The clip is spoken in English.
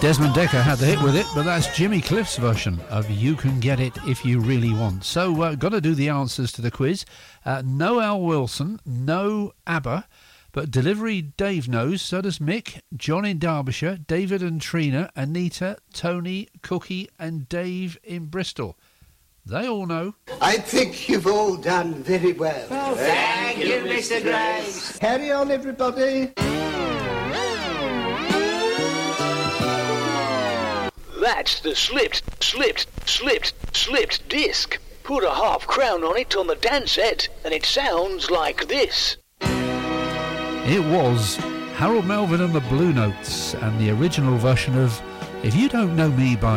Desmond Dekker had the hit with it, but that's Jimmy Cliff's version of You Can Get It If You Really Want. So, got to do the answers to the quiz. No Al Wilson, no ABBA, but Delivery Dave knows, so does Mick, John in Derbyshire, David and Trina, Anita, Tony, Cookie and Dave in Bristol. They all know. I think you've all done very well. Oh, thank you, Mr. Graves. Carry on, everybody. That's the slipped disc. Put a half crown on it on the dance set, and it sounds like this. It was Harold Melvin and the Blue Notes, and the original version of If You Don't Know Me by